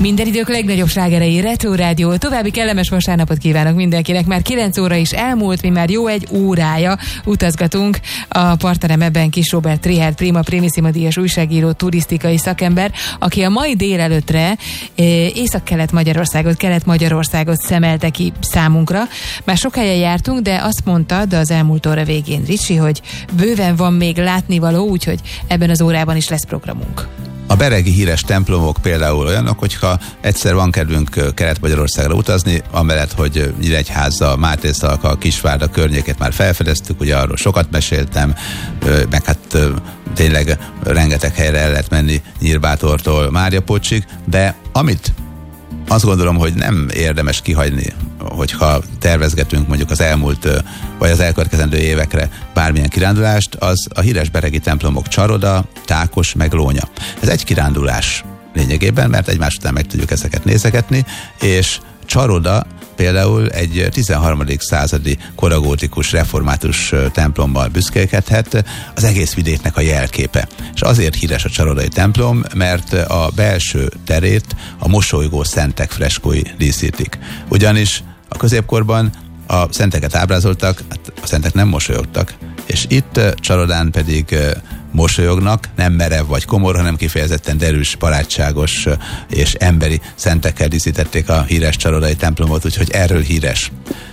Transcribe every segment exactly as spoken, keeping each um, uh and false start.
Minden idők legnagyobb slágerei, Retro Rádió. További kellemes vasárnapot kívánok mindenkinek. Már kilenc óra is elmúlt, mi már jó egy órája utazgatunk. A partnerem ebben Kis Róbert Richárd, Prima Primissima díjas újságíró, turisztikai szakember, aki a mai délelőttre Észak-Kelet Magyarországot, Kelet-Magyarországot szemelte ki számunkra. Már sok helyen jártunk, de azt mondtad az elmúlt óra végén, Ricsi, hogy bőven van még látnivaló, úgyhogy ebben az órában is lesz programunk. A beregi híres templomok például olyanok, hogyha egyszer van kedvünk Kelet-Magyarországra utazni, amellett, hogy Nyíregyháza, Mátészalka, Kisvárda környékét már felfedeztük, ugye arról sokat meséltem, meg hát tényleg rengeteg helyre el lehet menni Nyírbátortól Máriapocsig, de amit azt gondolom, hogy nem érdemes kihagyni, hogyha tervezgetünk mondjuk az elmúlt vagy az elkövetkezendő évekre bármilyen kirándulást, az a híres beregi templomok Csaroda, Tákos meg Lónya. Ez egy kirándulás lényegében, mert egymás után meg tudjuk ezeket nézegetni, és Csaroda például egy tizenharmadik századi koragótikus református templommal büszkélkedhet, az egész vidéknek a jelképe. És azért híres a csarodai templom, mert a belső terét a mosolygó szentek freskói díszítik. Ugyanis a középkorban a szenteket ábrázoltak, hát a szentek nem mosolyogtak, és itt Csarodán pedig mosolyognak, nem merev vagy komor, hanem kifejezetten derűs, barátságos és emberi szentekkel díszítették a híres csarodai templomot, úgyhogy erről híres.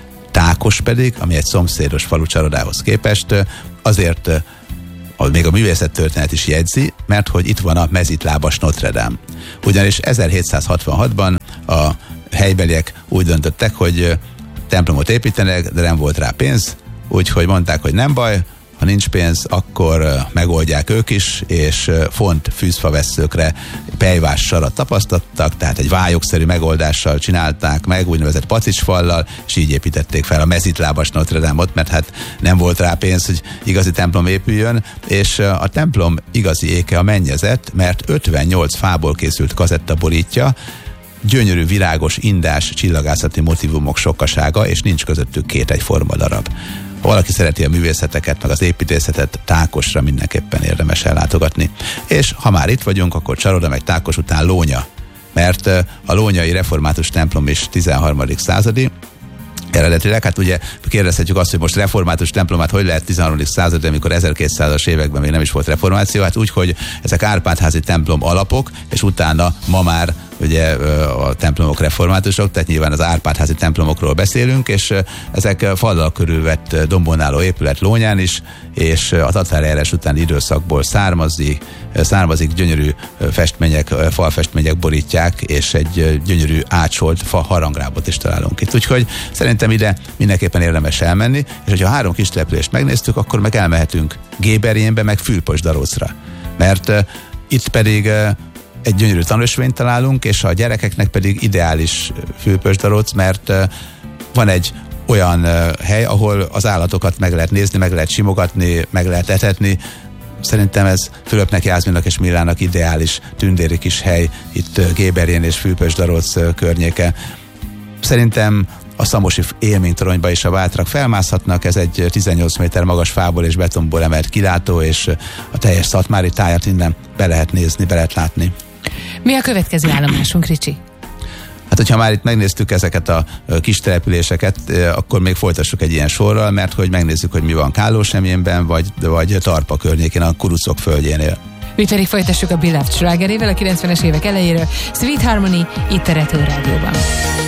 Tákos pedig, ami egy szomszédos falu Csarodához képest, azért még a művészettörténet is jegyzi, mert hogy itt van a mezitlábas Notre Dame. Ugyanis ezerhétszázhatvanhatban a helybeliek úgy döntöttek, hogy templomot építenek, de nem volt rá pénz, úgyhogy mondták, hogy nem baj, ha nincs pénz, akkor megoldják ők is, és font fűzfavesszőkre pejvás sarat tapasztattak, tehát egy vályogszerű megoldással csinálták meg, úgynevezett pacicsfallal, és így építették fel a mezitlábas Notre Dame-ot, mert hát nem volt rá pénz, hogy igazi templom épüljön, és a templom igazi éke a mennyezet, mert ötvennyolc fából készült kazetta borítja, gyönyörű, virágos, indás, csillagászati motivumok sokasága, és nincs közöttük két egyforma darab. Ha valaki szereti a művészeteket, meg az építészetet, Tákosra mindenképpen érdemes ellátogatni. És ha már itt vagyunk, akkor Csaroda meg Tákos után Lónya, mert a lónyai református templom is tizenharmadik századi, eredetileg, hát ugye kérdezhetjük azt, hogy most református templomát hogy lehet tizenharmadik század, amikor ezerkétszázas években még nem is volt reformáció, hát úgy, hogy ezek Árpád-házi templom alapok, és utána ma már ugye a templomok reformátusok, tehát nyilván az Árpád-házi templomokról beszélünk, és ezek fallal körülvett dombon álló épület Lónyán is, és a tatárjárás utáni időszakból származik, származik gyönyörű festmények, falfestmények borítják, és egy gyönyörű ácsolt fa harangrábot is találunk itt. Úgyhogy szerintem ide mindenképpen érdemes elmenni, és hogyha három kis települést megnéztük, akkor meg elmehetünk Géberjénbe, meg Fülösdarocra. Mert uh, itt pedig uh, egy gyönyörű tanösvényt találunk, és a gyerekeknek pedig ideális Fülösdaroc, mert uh, van egy olyan uh, hely, ahol az állatokat meg lehet nézni, meg lehet simogatni, meg lehet etetni. Szerintem ez Fülöpnek, Jászminnak és Millának ideális tündéri kis hely, itt uh, Géberjén és Fülösdaroc uh, környéke. Szerintem a szamosi élménytoronyba is a bátrak felmászhatnak, ez egy tizennyolc méter magas fából és betonból emelt kilátó, és a teljes szatmári tájat innen be lehet nézni, be lehet látni. Mi a következő állomásunk, Ricsi? Hát, hogyha már itt megnéztük ezeket a kis településeket, akkor még folytassuk egy ilyen sorral, mert hogy megnézzük, hogy mi van Kálósemjénben, vagy, vagy Tarpa környékén, a kurucok földjénél. Mi pedig folytassuk a Beloved slágerével a kilencvenes évek elejéről, Sweet Harmony, itt a Retro Rádióban.